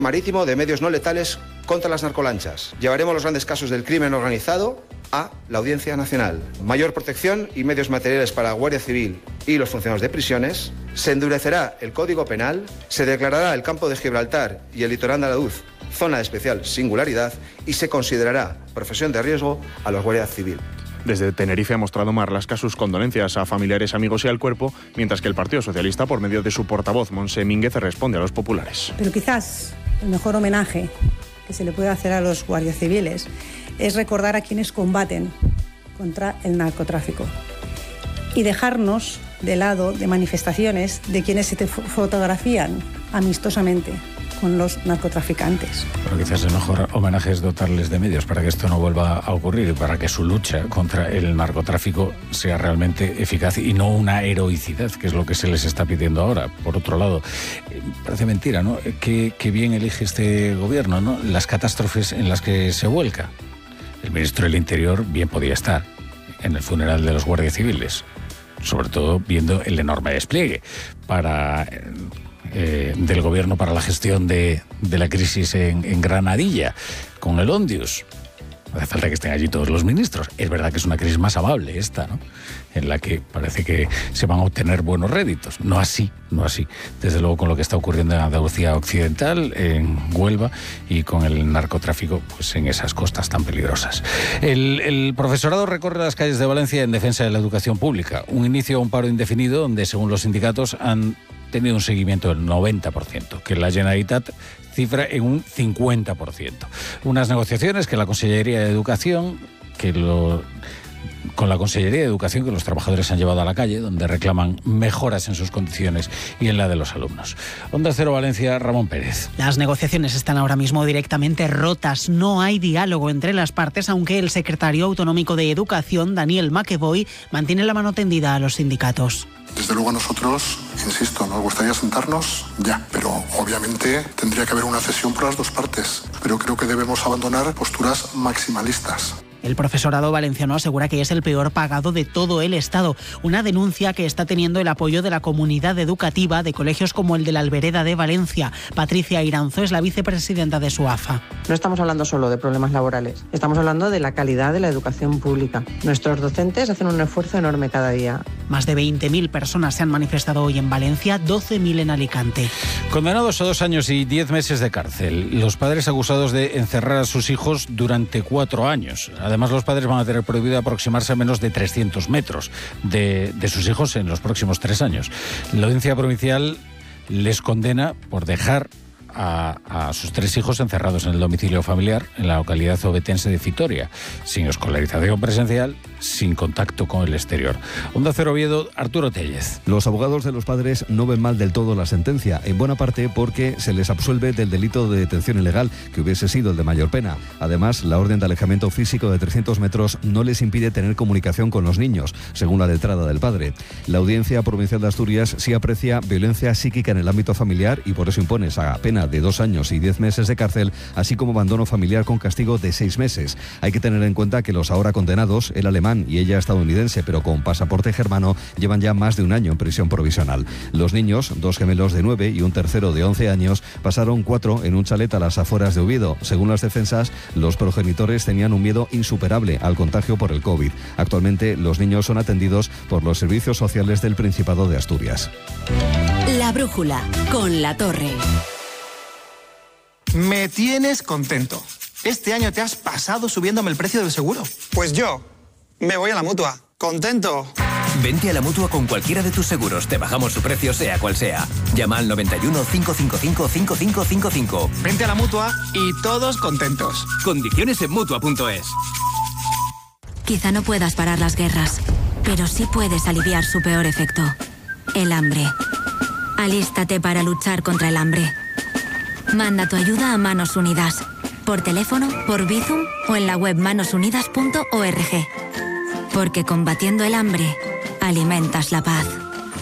marítimo de medios no letales contra las narcolanchas. Llevaremos los grandes casos del crimen organizado a la Audiencia Nacional. Mayor protección y medios materiales para la Guardia Civil y los funcionarios de prisiones. Se endurecerá el Código Penal. Se declarará el campo de Gibraltar y el litoral andaluz zona de especial singularidad y se considerará profesión de riesgo a la Guardia Civil. Desde Tenerife ha mostrado Marlaska sus condolencias a familiares, amigos y al cuerpo, mientras que el Partido Socialista, por medio de su portavoz, Montse Mínguez, responde a los populares. Pero quizás el mejor homenaje que se le puede hacer a los guardias civiles es recordar a quienes combaten contra el narcotráfico y dejarnos de lado de manifestaciones de quienes se fotografían amistosamente con los narcotraficantes. Pero quizás el mejor homenaje es dotarles de medios para que esto no vuelva a ocurrir y para que su lucha contra el narcotráfico sea realmente eficaz y no una heroicidad, que es lo que se les está pidiendo ahora. Por otro lado, parece mentira, ¿no? Qué bien elige este gobierno, ¿no? Las catástrofes en las que se vuelca. El ministro del Interior bien podía estar en el funeral de los guardias civiles, sobre todo viendo el enorme despliegue del gobierno para la gestión de la crisis en Granadilla, con el Ondius. No hace falta que estén allí todos los ministros. Es verdad que es una crisis más amable esta, ¿no? En la que parece que se van a obtener buenos réditos. No así. Desde luego con lo que está ocurriendo en Andalucía Occidental, en Huelva, y con el narcotráfico pues en esas costas tan peligrosas. El profesorado recorre las calles de Valencia en defensa de la educación pública. Un inicio a un paro indefinido donde, según los sindicatos, han tenido un seguimiento del 90%, que la Generalitat cifra en un 50%. Unas negociaciones que la Consellería de Educación, con la Consellería de Educación que los trabajadores han llevado a la calle, donde reclaman mejoras en sus condiciones y en la de los alumnos. Onda Cero Valencia, Ramón Pérez. Las negociaciones están ahora mismo directamente rotas. No hay diálogo entre las partes, aunque el secretario autonómico de Educación, Daniel Maqueboy, mantiene la mano tendida a los sindicatos. Desde luego a nosotros, insisto, nos gustaría sentarnos ya, pero obviamente tendría que haber una cesión por las dos partes. Pero creo que debemos abandonar posturas maximalistas. El profesorado valenciano asegura que es el peor pagado de todo el Estado, una denuncia que está teniendo el apoyo de la comunidad educativa de colegios como el de la Albereda de Valencia. Patricia Iranzo es la vicepresidenta de SUAFA. No estamos hablando solo de problemas laborales, estamos hablando de la calidad de la educación pública. Nuestros docentes hacen un esfuerzo enorme cada día. Más de 20.000 personas se han manifestado hoy en Valencia, 12.000 en Alicante. Condenados a 2 años y 10 meses de cárcel, los padres acusados de encerrar a sus hijos durante 4 años. Además, los padres van a tener prohibido aproximarse a menos de 300 metros de sus hijos en los próximos 3 años. La Audiencia Provincial les condena por dejar a sus 3 hijos encerrados en el domicilio familiar en la localidad obetense de Vitoria, sin escolarización presencial, sin contacto con el exterior. Onda Cero Oviedo, Arturo Tellez. Los abogados de los padres no ven mal del todo la sentencia, en buena parte porque se les absuelve del delito de detención ilegal, que hubiese sido el de mayor pena. Además, la orden de alejamiento físico de 300 metros no les impide tener comunicación con los niños, según la letrada del padre. La Audiencia Provincial de Asturias sí aprecia violencia psíquica en el ámbito familiar y por eso impone esa pena de 2 años y 10 meses de cárcel, así como abandono familiar con castigo de 6 meses. Hay que tener en cuenta que los ahora condenados, el alemán y ella estadounidense, pero con pasaporte germano, llevan ya más de 1 año en prisión provisional. Los niños, 2 gemelos de 9 y un tercero de 11 años, pasaron 4 en un chalet a las afueras de Oviedo. Según las defensas, los progenitores tenían un miedo insuperable al contagio por el COVID. Actualmente, los niños son atendidos por los servicios sociales del Principado de Asturias. La brújula, con La Torre. Me tienes contento. Este año te has pasado subiéndome el precio del seguro. Pues yo me voy a la Mutua. ¿Contento? Vente a la Mutua con cualquiera de tus seguros. Te bajamos su precio sea cual sea. Llama al 91 555 5555. Vente a la Mutua y todos contentos. Condiciones en Mutua.es. Quizá no puedas parar las guerras, pero sí puedes aliviar su peor efecto. El hambre. Alístate para luchar contra el hambre. Manda tu ayuda a Manos Unidas, por teléfono, por Bizum o en la web manosunidas.org. Porque combatiendo el hambre, alimentas la paz.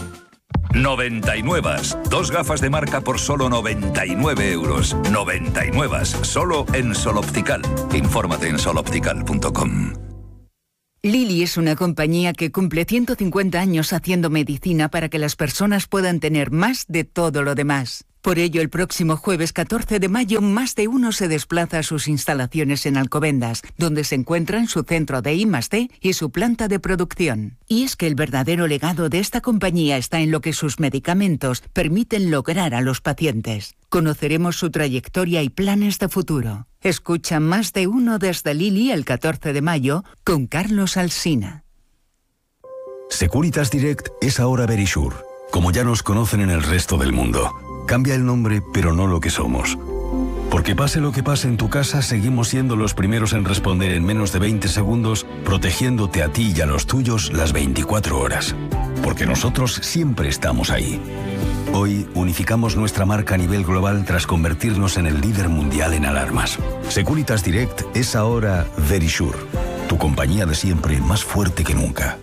99. 2 gafas de marca por solo 99 euros. 99. Solo en Soloptical. Infórmate en soloptical.com. Lilly es una compañía que cumple 150 años haciendo medicina para que las personas puedan tener más de todo lo demás. Por ello, el próximo jueves 14 de mayo, Más de Uno se desplaza a sus instalaciones en Alcobendas, donde se encuentran su centro de I+D y su planta de producción. Y es que el verdadero legado de esta compañía está en lo que sus medicamentos permiten lograr a los pacientes. Conoceremos su trayectoria y planes de futuro. Escucha Más de Uno desde Lili el 14 de mayo con Carlos Alsina. Securitas Direct es ahora Verisure, como ya nos conocen en el resto del mundo. Cambia el nombre, pero no lo que somos. Porque pase lo que pase en tu casa, seguimos siendo los primeros en responder en menos de 20 segundos, protegiéndote a ti y a los tuyos las 24 horas. Porque nosotros siempre estamos ahí. Hoy unificamos nuestra marca a nivel global tras convertirnos en el líder mundial en alarmas. Securitas Direct es ahora Verisure, tu compañía de siempre más fuerte que nunca.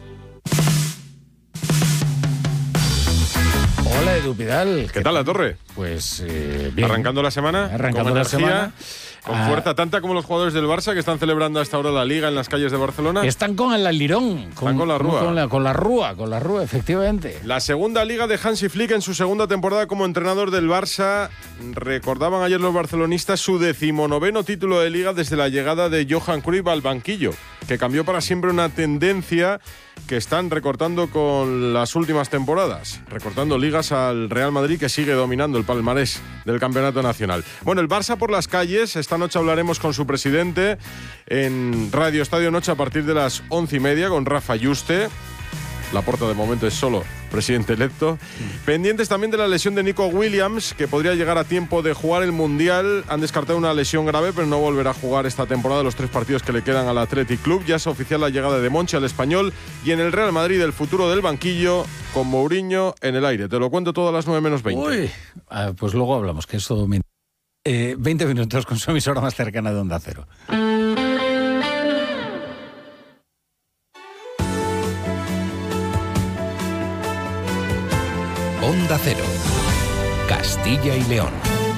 Hola, Edu Pidal. ¿Qué tal, La Torre? Pues bien. Arrancando la semana, con energía, con fuerza tanta como los jugadores del Barça que están celebrando hasta ahora la Liga en las calles de Barcelona. Están con el alirón. Están con la Rúa. Con la Rúa, efectivamente. La segunda Liga de Hansi Flick en su segunda temporada como entrenador del Barça. Recordaban ayer los barcelonistas su 19º título de Liga desde la llegada de Johan Cruyff al banquillo, que cambió para siempre una tendencia que están recortando con las últimas temporadas, recortando ligas al Real Madrid, que sigue dominando el palmarés del campeonato nacional. Bueno, el Barça por las calles. Esta noche hablaremos con su presidente en Radio Estadio Noche a partir de las 11:30 con Rafa Yuste. Laporta de momento es solo presidente electo. Pendientes también de la lesión de Nico Williams, que podría llegar a tiempo de jugar el Mundial. Han descartado una lesión grave, pero no volverá a jugar esta temporada los 3 partidos que le quedan al Athletic Club. Ya es oficial la llegada de Monchi al Español, y en el Real Madrid el futuro del banquillo con Mourinho en el aire. Te lo cuento todo a las 9 menos 20. Uy, pues luego hablamos, que eso... 20 minutos con su emisora más cercana de Onda Cero. Onda Cero, Castilla y León.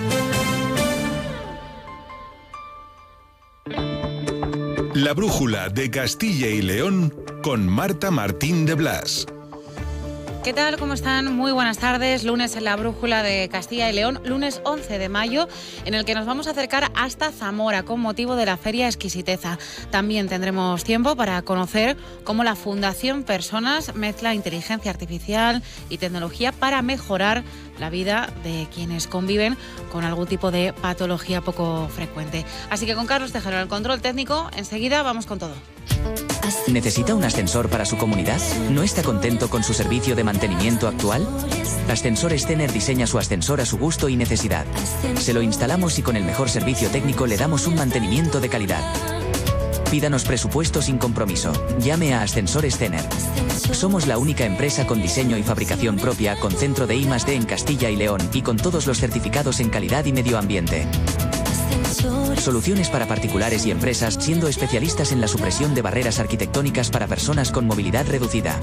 La brújula de Castilla y León con Marta Martín de Blas. ¿Qué tal? ¿Cómo están? Muy buenas tardes. Lunes en la brújula de Castilla y León, lunes 11 de mayo, en el que nos vamos a acercar hasta Zamora con motivo de la Feria Exquisiteza. También tendremos tiempo para conocer cómo la Fundación Personas mezcla inteligencia artificial y tecnología para mejorar la vida de quienes conviven con algún tipo de patología poco frecuente. Así que con Carlos Tejero en el control técnico, enseguida vamos con todo. ¿Necesita un ascensor para su comunidad? ¿No está contento con su servicio de mantenimiento actual? Ascensores Stener diseña su ascensor a su gusto y necesidad. Se lo instalamos y con el mejor servicio técnico le damos un mantenimiento de calidad. Pídanos presupuesto sin compromiso. Llame a Ascensores Stener. Somos la única empresa con diseño y fabricación propia, con centro de I+D en Castilla y León y con todos los certificados en calidad y medio ambiente. Soluciones para particulares y empresas, siendo especialistas en la supresión de barreras arquitectónicas para personas con movilidad reducida.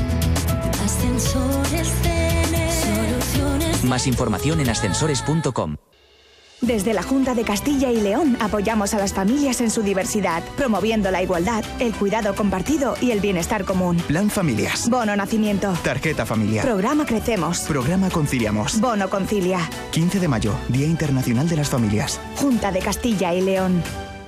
Más información en ascensores.com. Desde la Junta de Castilla y León apoyamos a las familias en su diversidad, promoviendo la igualdad, el cuidado compartido y el bienestar común. Plan Familias. Bono Nacimiento. Tarjeta Familiar. Programa Crecemos. Programa Conciliamos. Bono Concilia. 15 de mayo, Día Internacional de las Familias. Junta de Castilla y León.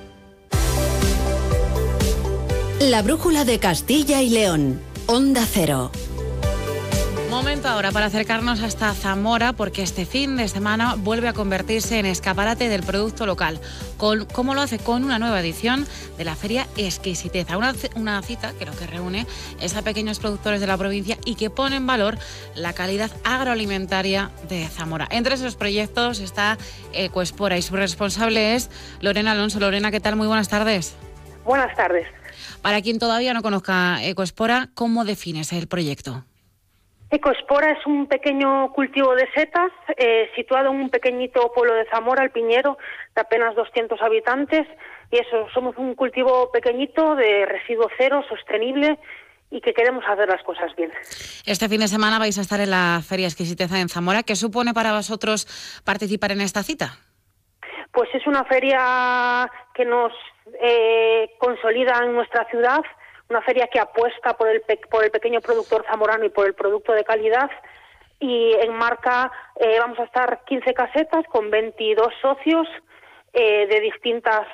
La brújula de Castilla y León. Onda Cero. Momento ahora para acercarnos hasta Zamora, porque este fin de semana vuelve a convertirse en escaparate del producto local. ¿Cómo lo hace? Con una nueva edición de la Feria Exquisiteza. Una cita que lo que reúne es a pequeños productores de la provincia y que pone en valor la calidad agroalimentaria de Zamora. Entre esos proyectos está Ecoespora y su responsable es Lorena Alonso. Lorena, ¿qué tal? Muy buenas tardes. Buenas tardes. Para quien todavía no conozca Ecoespora, ¿cómo defines el proyecto? Ecoespora es un pequeño cultivo de setas situado en un pequeñito pueblo de Zamora, El Piñero, de apenas 200 habitantes. Y eso, somos un cultivo pequeñito de residuo cero, sostenible y que queremos hacer las cosas bien. Este fin de semana vais a estar en la Feria Exquisiteza en Zamora. ¿Qué supone para vosotros participar en esta cita? Pues es una feria que nos consolida en nuestra ciudad, una feria que apuesta por el pequeño productor zamorano y por el producto de calidad, y en marca vamos a estar 15 casetas con 22 socios de distintas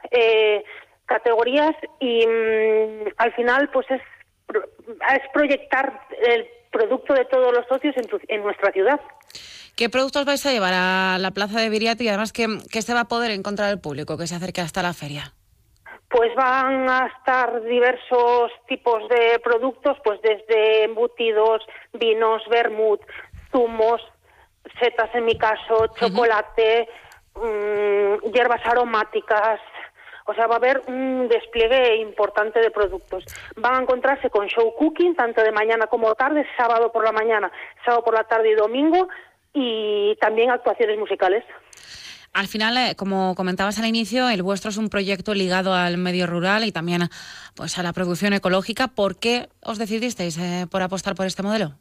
categorías y al final pues es proyectar el producto de todos los socios en nuestra ciudad. ¿Qué productos vais a llevar a la Plaza de Viriato y además qué se va a poder encontrar el público que se acerque hasta la feria? Pues van a estar diversos tipos de productos, pues desde embutidos, vinos, vermut, zumos, setas en mi caso, chocolate, hierbas aromáticas. O sea, va a haber un despliegue importante de productos. Van a encontrarse con show cooking, tanto de mañana como tarde, sábado por la mañana, sábado por la tarde y domingo, y también actuaciones musicales. Al final, como comentabas al inicio, el vuestro es un proyecto ligado al medio rural y también pues, a la producción ecológica. ¿Por qué os decidisteis por apostar por este modelo?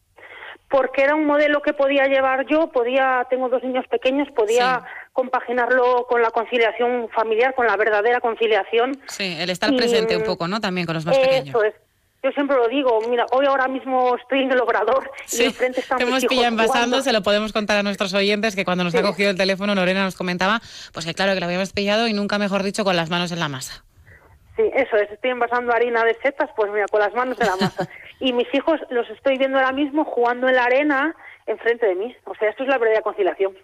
Porque era un modelo que podía llevar yo, tengo 2 niños pequeños, podía compaginarlo con la conciliación familiar, con la verdadera conciliación. Sí, el estar presente un poco, ¿no? También con los más pequeños. Eso es. Yo siempre lo digo, mira, ahora mismo estoy en el obrador y enfrente están mis hijos hemos pillado envasando, jugando. se lo podemos contar a nuestros oyentes, que cuando nos ha cogido el teléfono Lorena nos comentaba, pues que claro, que lo habíamos pillado y nunca mejor dicho con las manos en la masa. Sí, eso es, estoy envasando harina de setas, pues mira, con las manos en la masa. Y mis hijos los estoy viendo ahora mismo jugando en la arena enfrente de mí. O sea, esto es la verdadera conciliación.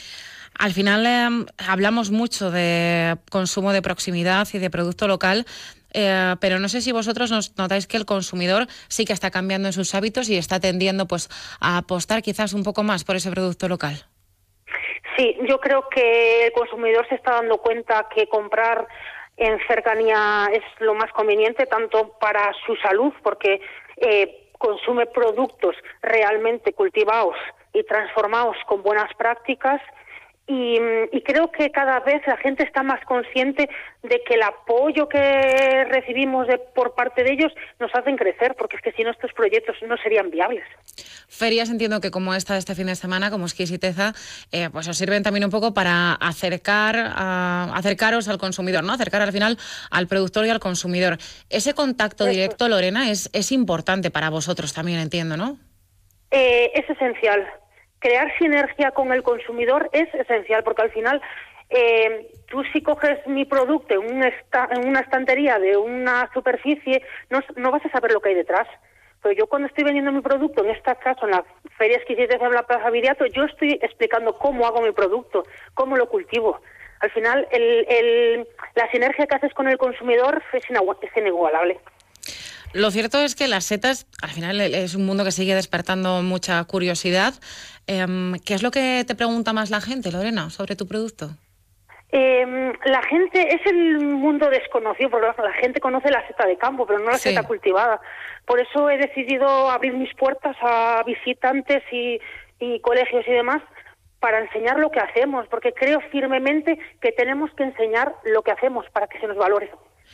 Al final hablamos mucho de consumo de proximidad y de producto local, pero no sé si vosotros notáis que el consumidor sí que está cambiando en sus hábitos y está tendiendo pues a apostar quizás un poco más por ese producto local. Sí, yo creo que el consumidor se está dando cuenta que comprar en cercanía es lo más conveniente, tanto para su salud, porque consume productos realmente cultivados y transformados con buenas prácticas. Y creo que cada vez la gente está más consciente de que el apoyo que recibimos por parte de ellos nos hacen crecer, porque es que si no estos proyectos no serían viables. Ferias entiendo que como esta de este fin de semana, como Exquisiteza, pues os sirven también un poco para acercaros al consumidor, ¿no? Acercar al final al productor y al consumidor. Ese contacto directo, Lorena, es importante para vosotros también, entiendo, ¿no? Es esencial. Crear sinergia con el consumidor es esencial, porque al final tú si coges mi producto en una estantería de una superficie, no vas a saber lo que hay detrás. Pero yo cuando estoy vendiendo mi producto, en este caso en la Feria Exquisiteza de la Plaza Viriato, yo estoy explicando cómo hago mi producto, cómo lo cultivo. Al final la sinergia que haces con el consumidor es inigualable. Lo cierto es que las setas, al final es un mundo que sigue despertando mucha curiosidad. ¿Qué es lo que te pregunta más la gente, Lorena, sobre tu producto? La gente, es el mundo desconocido, porque la gente conoce la seta de campo, pero no la seta cultivada. Por eso he decidido abrir mis puertas a visitantes y colegios y demás para enseñar lo que hacemos, porque creo firmemente que tenemos que enseñar lo que hacemos para que se nos valore.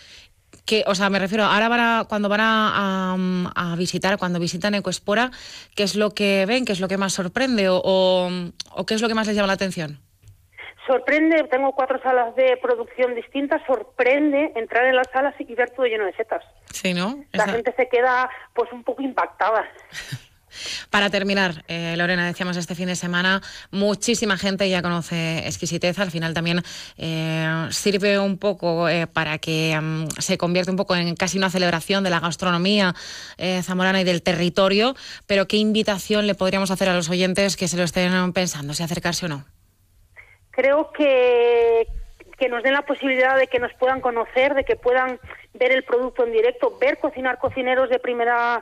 Me refiero, ahora cuando van a visitar, cuando visitan Ecospora, ¿qué es lo que ven? ¿Qué es lo que más sorprende? ¿O qué es lo que más les llama la atención? Sorprende, tengo 4 salas de producción distintas, sorprende entrar en las salas y ver todo lleno de setas. Sí, ¿no? La gente se queda pues un poco impactada. Para terminar, Lorena, decíamos este fin de semana, muchísima gente ya conoce Exquisiteza, al final también sirve un poco para que se convierta un poco en casi una celebración de la gastronomía zamorana y del territorio, pero ¿qué invitación le podríamos hacer a los oyentes que se lo estén pensando, si acercarse o no? Creo que nos den la posibilidad de que nos puedan conocer, de que puedan ver el producto en directo, ver cocinar cocineros de primera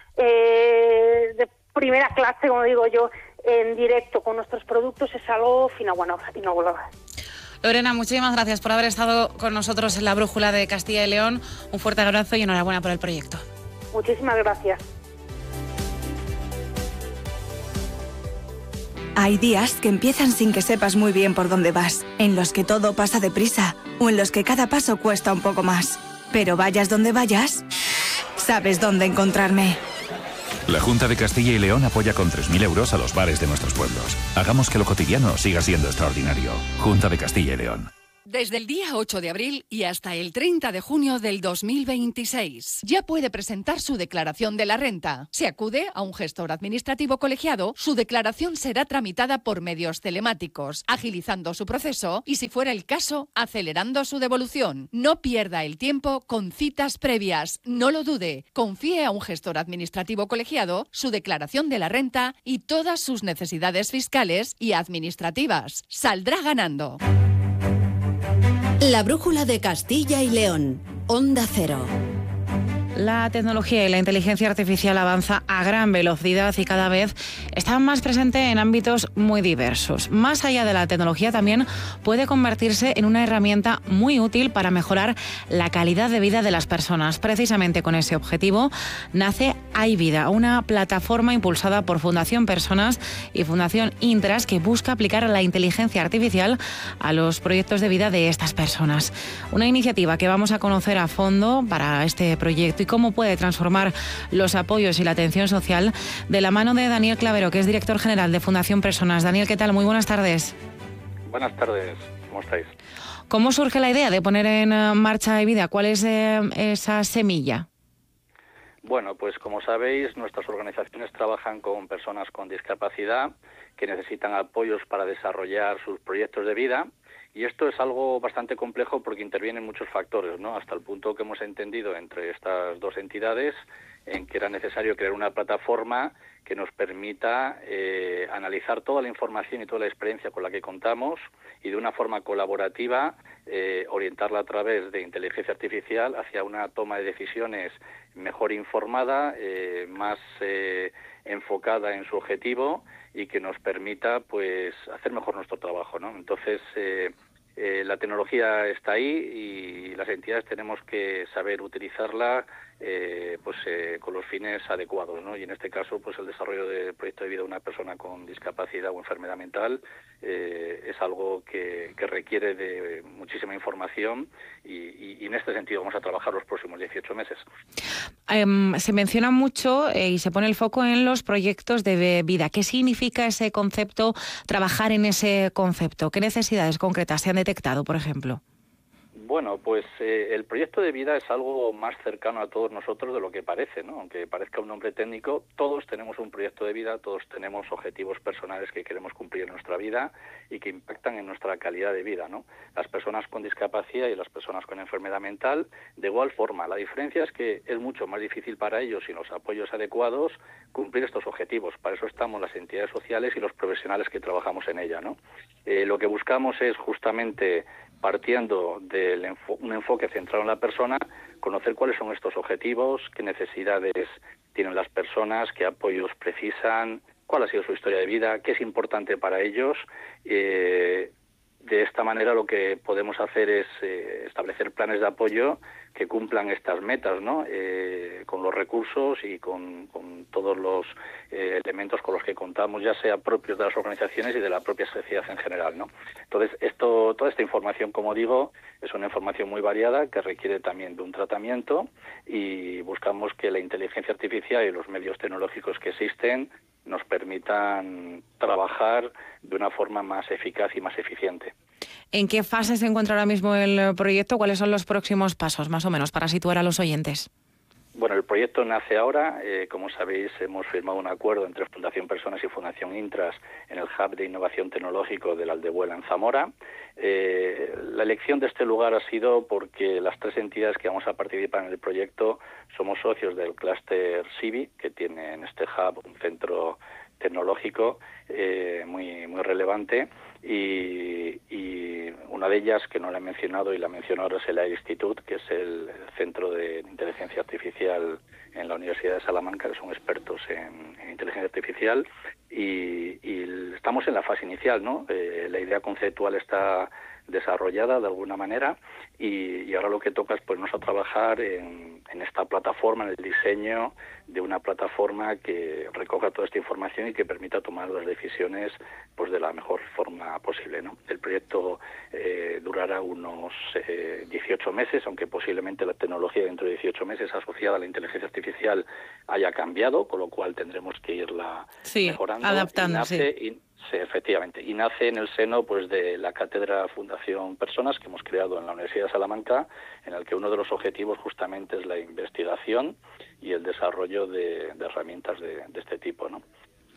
clase, como digo yo, en directo con nuestros productos, es algo inigualable. Lorena, muchísimas gracias por haber estado con nosotros en la Brújula de Castilla y León. Un fuerte abrazo y enhorabuena por el proyecto. Muchísimas gracias. Hay días que empiezan sin que sepas muy bien por dónde vas, en los que todo pasa deprisa o en los que cada paso cuesta un poco más. Pero vayas donde vayas, sabes dónde encontrarme. La Junta de Castilla y León apoya con 3.000 euros a los bares de nuestros pueblos. Hagamos que lo cotidiano siga siendo extraordinario. Junta de Castilla y León. Desde el día 8 de abril y hasta el 30 de junio del 2026. Ya puede presentar su declaración de la renta. Si acude a un gestor administrativo colegiado, su declaración será tramitada por medios telemáticos, agilizando su proceso y, si fuera el caso, acelerando su devolución. No pierda el tiempo con citas previas. No lo dude. Confíe a un gestor administrativo colegiado su declaración de la renta y todas sus necesidades fiscales y administrativas. Saldrá ganando. La brújula de Castilla y León. Onda Cero. La tecnología y la inteligencia artificial avanza a gran velocidad y cada vez está más presente en ámbitos muy diversos. Más allá de la tecnología, también puede convertirse en una herramienta muy útil para mejorar la calidad de vida de las personas. Precisamente con ese objetivo nace iVida, una plataforma impulsada por Fundación Personas y Fundación Intras que busca aplicar la inteligencia artificial a los proyectos de vida de estas personas. Una iniciativa que vamos a conocer a fondo para este proyecto y cómo puede transformar los apoyos y la atención social de la mano de Daniel Clavero, que es director general de Fundación Personas. Daniel, ¿qué tal? Muy buenas tardes. Buenas tardes, ¿cómo estáis? ¿Cómo surge la idea de poner en marcha iVida? ¿Cuál es esa semilla? Bueno, pues como sabéis, nuestras organizaciones trabajan con personas con discapacidad que necesitan apoyos para desarrollar sus proyectos de vida. Y esto es algo bastante complejo porque intervienen muchos factores, ¿no? Hasta el punto que hemos entendido entre estas dos entidades en que era necesario crear una plataforma que nos permita analizar toda la información y toda la experiencia con la que contamos y de una forma colaborativa orientarla a través de inteligencia artificial hacia una toma de decisiones mejor informada, más enfocada en su objetivo y que nos permita pues hacer mejor nuestro trabajo, ¿no? Entonces la tecnología está ahí y las entidades tenemos que saber utilizarla con los fines adecuados, ¿no? Y en este caso pues el desarrollo del proyecto de vida de una persona con discapacidad o enfermedad mental es algo que requiere de muchísima información y en este sentido vamos a trabajar los próximos 18 meses. Se menciona mucho y se pone el foco en los proyectos de vida. ¿Qué significa ese concepto, trabajar en ese concepto? ¿Qué necesidades concretas se han detectado, por ejemplo? Bueno, pues el proyecto de vida es algo más cercano a todos nosotros de lo que parece, ¿no? Aunque parezca un nombre técnico, todos tenemos un proyecto de vida, todos tenemos objetivos personales que queremos cumplir en nuestra vida y que impactan en nuestra calidad de vida, ¿no? Las personas con discapacidad y las personas con enfermedad mental, de igual forma. La diferencia es que es mucho más difícil para ellos, sin los apoyos adecuados, cumplir estos objetivos. Para eso estamos las entidades sociales y los profesionales que trabajamos en ella, ¿no? Lo que buscamos es justamente, partiendo de un enfoque centrado en la persona, conocer cuáles son estos objetivos, qué necesidades tienen las personas, qué apoyos precisan, cuál ha sido su historia de vida, qué es importante para ellos. De esta manera lo que podemos hacer es establecer planes de apoyo que cumplan estas metas, ¿no? Con los recursos y con todos los elementos con los que contamos, ya sea propios de las organizaciones y de la propia sociedad en general, ¿no? Entonces, toda esta información, como digo, es una información muy variada que requiere también de un tratamiento y buscamos que la inteligencia artificial y los medios tecnológicos que existen nos permitan trabajar de una forma más eficaz y más eficiente. ¿En qué fase se encuentra ahora mismo el proyecto? ¿Cuáles son los próximos pasos, más o menos, para situar a los oyentes? Bueno, el proyecto nace ahora. Como sabéis, hemos firmado un acuerdo entre Fundación Personas y Fundación Intras en el Hub de Innovación Tecnológico de la Aldebuela en Zamora. La elección de este lugar ha sido porque las tres entidades que vamos a participar en el proyecto somos socios del clúster CIVI, que tiene en este hub un centro tecnológico muy relevante y una de ellas, que no la he mencionado y la menciono ahora, es el Air Institute, que es el Centro de Inteligencia Artificial en la Universidad de Salamanca, que son expertos en inteligencia artificial y estamos en la fase inicial, ¿no? La idea conceptual está desarrollada de alguna manera y ahora lo que toca es ponernos a trabajar en esta plataforma, en el diseño de una plataforma que recoja toda esta información y que permita tomar las decisiones pues de la mejor forma posible, ¿no? El proyecto durará unos 18 meses, aunque posiblemente la tecnología dentro de 18 meses asociada a la inteligencia artificial haya cambiado, con lo cual tendremos que irla mejorando. Adaptando, Sí, efectivamente. Y nace en el seno pues de la cátedra Fundación Personas que hemos creado en la Universidad de Salamanca, en el que uno de los objetivos justamente es la investigación y el desarrollo de herramientas de este tipo, ¿no?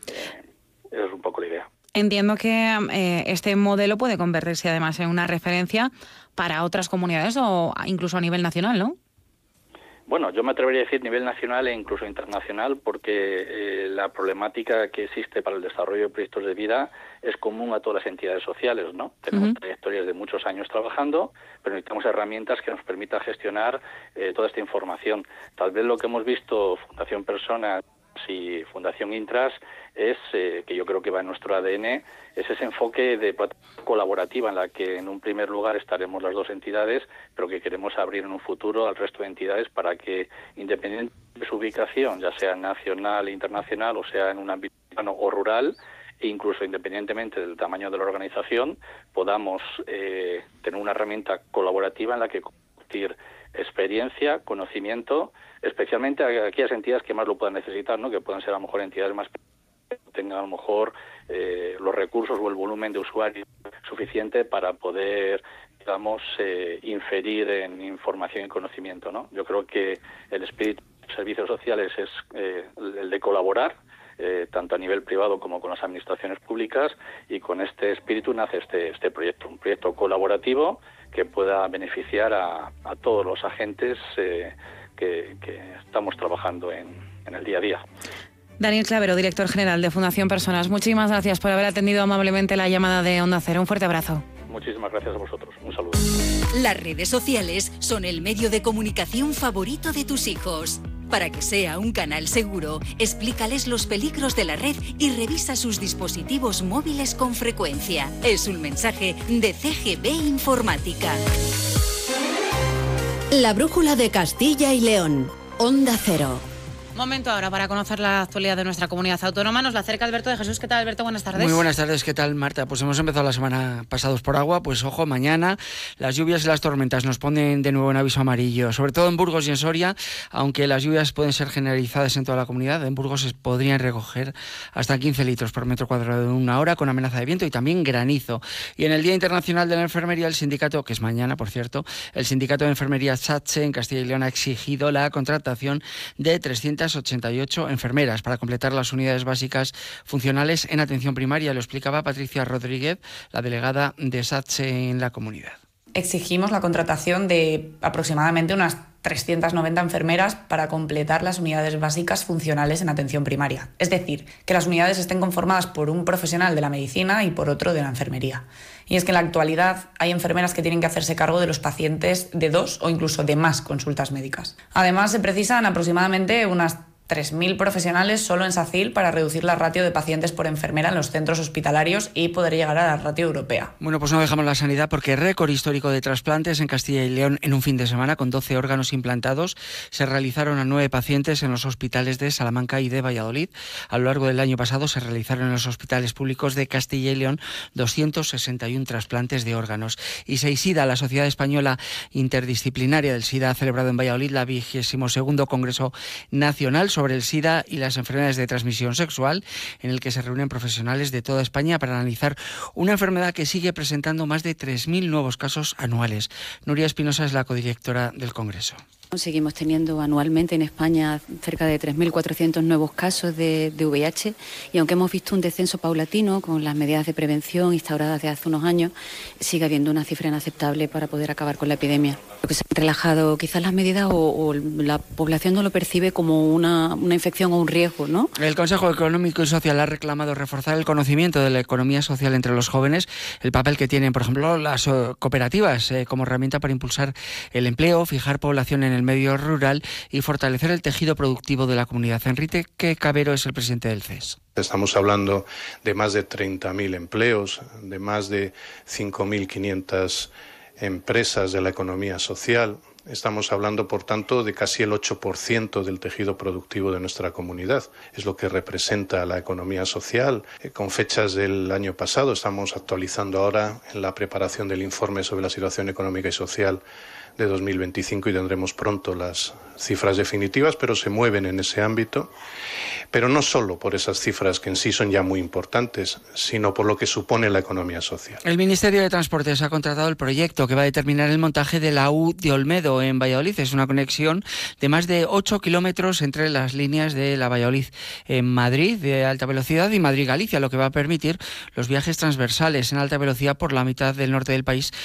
Es un poco la idea. Entiendo que este modelo puede convertirse además en una referencia para otras comunidades o incluso a nivel nacional, ¿no? Bueno, yo me atrevería a decir nivel nacional e incluso internacional, porque la problemática que existe para el desarrollo de proyectos de vida es común a todas las entidades sociales, ¿no? Tenemos trayectorias de muchos años trabajando, pero necesitamos herramientas que nos permitan gestionar toda esta información. Tal vez lo que hemos visto Fundación Personas y Fundación Intras es, que yo creo que va en nuestro ADN, es ese enfoque de plataforma colaborativa en la que en un primer lugar estaremos las dos entidades, pero que queremos abrir en un futuro al resto de entidades para que, independientemente de su ubicación, ya sea nacional e internacional, o sea en un ámbito urbano o rural, e incluso independientemente del tamaño de la organización, podamos tener una herramienta colaborativa en la que compartir experiencia, conocimiento, especialmente a aquellas entidades que más lo puedan necesitar, ¿no? Que puedan ser a lo mejor entidades más que tengan a lo mejor los recursos o el volumen de usuarios suficiente para poder, digamos, inferir en información y conocimiento, ¿no? Yo creo que el espíritu de servicios sociales es el de colaborar, tanto a nivel privado como con las administraciones públicas, y con este espíritu nace este proyecto, un proyecto colaborativo que pueda beneficiar a todos los agentes que estamos trabajando en el día a día. Daniel Clavero, director general de Fundación Personas, muchísimas gracias por haber atendido amablemente la llamada de Onda Cero. Un fuerte abrazo. Muchísimas gracias a vosotros. Un saludo. Las redes sociales son el medio de comunicación favorito de tus hijos. Para que sea un canal seguro, explícales los peligros de la red y revisa sus dispositivos móviles con frecuencia. Es un mensaje de CGB Informática. La brújula de Castilla y León. Onda Cero. Momento ahora para conocer la actualidad de nuestra comunidad autónoma. Nos la acerca Alberto de Jesús. ¿Qué tal, Alberto? Buenas tardes. Muy buenas tardes. ¿Qué tal, Marta? Pues hemos empezado la semana pasados por agua. Pues ojo, mañana las lluvias y las tormentas nos ponen de nuevo en aviso amarillo, sobre todo en Burgos y en Soria, aunque las lluvias pueden ser generalizadas en toda la comunidad. En Burgos se podrían recoger hasta 15 litros por metro cuadrado en una hora, con amenaza de viento y también granizo. Y en el Día Internacional de la Enfermería, el sindicato, que es mañana, por cierto, el sindicato de enfermería SATSE en Castilla y León ha exigido la contratación de 388 enfermeras para completar las unidades básicas funcionales en atención primaria. Lo explicaba Patricia Rodríguez, la delegada de SATSE en la comunidad. Exigimos la contratación de aproximadamente unas 390 enfermeras para completar las unidades básicas funcionales en atención primaria. Es decir, que las unidades estén conformadas por un profesional de la medicina y por otro de la enfermería. Y es que en la actualidad hay enfermeras que tienen que hacerse cargo de los pacientes de 2 o incluso de más consultas médicas. Además, se precisan aproximadamente unas 3.000 profesionales solo en SACIL para reducir la ratio de pacientes por enfermera en los centros hospitalarios y poder llegar a la ratio europea. Bueno, pues no dejamos la sanidad porque récord histórico de trasplantes en Castilla y León en un fin de semana, con 12 órganos implantados. Se realizaron a 9 pacientes en los hospitales de Salamanca y de Valladolid. A lo largo del año pasado se realizaron en los hospitales públicos de Castilla y León 261 trasplantes de órganos. Y SEISIDA, la Sociedad Española Interdisciplinaria del SIDA, ha celebrado en Valladolid la 22º Congreso Nacional sobre el SIDA y las enfermedades de transmisión sexual, en el que se reúnen profesionales de toda España para analizar una enfermedad que sigue presentando más de 3.000 nuevos casos anuales. Nuria Espinosa es la codirectora del Congreso. Seguimos teniendo anualmente en España cerca de 3.400 nuevos casos de VIH, y aunque hemos visto un descenso paulatino con las medidas de prevención instauradas desde hace unos años, sigue habiendo una cifra inaceptable para poder acabar con la epidemia. Lo que se han relajado quizás las medidas o la población no lo percibe como una infección o un riesgo, ¿no? El Consejo Económico y Social ha reclamado reforzar el conocimiento de la economía social entre los jóvenes, el papel que tienen, por ejemplo, las cooperativas como herramienta para impulsar el empleo, fijar población en el medio rural y fortalecer el tejido productivo de la comunidad. Enrique Cabero es el presidente del CES. Estamos hablando de más de 30.000 empleos, de más de 5.500 empresas de la economía social. Estamos hablando, por tanto, de casi el 8% del tejido productivo de nuestra comunidad. Es lo que representa la economía social. Con fechas del año pasado, estamos actualizando ahora en la preparación del informe sobre la situación económica y social de 2025 y tendremos pronto las cifras definitivas, pero se mueven en ese ámbito. Pero no solo por esas cifras que en sí son ya muy importantes, sino por lo que supone la economía social. El Ministerio de Transportes ha contratado el proyecto que va a determinar el montaje de la U de Olmedo en Valladolid. Es una conexión de más de 8 kilómetros entre las líneas de la Valladolid en Madrid de alta velocidad y Madrid-Galicia, lo que va a permitir los viajes transversales en alta velocidad por la mitad del norte del país